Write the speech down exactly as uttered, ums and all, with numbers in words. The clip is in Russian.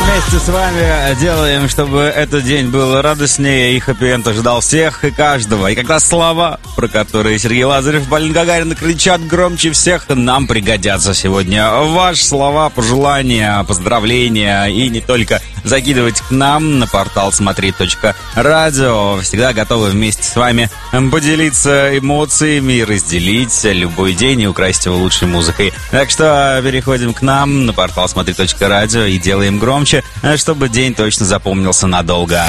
вместе с вами делаем, чтобы этот день был радостнее, и хэппи-энд ожидал всех и каждого. И когда слова, про которые Сергей Лазарев, Полина Гагарина кричат громче всех, нам пригодятся сегодня. Ваши слова, пожелания, поздравления и не только закидывать к нам на портал смотри точка радио. Всегда готовы вместе с вами поделиться эмоциями и разделить любой день и украсить его лучшей музыкой. Так что переходим к нам на портал смотри точка радио и делаем громче, чтобы день точно запомнился надолго.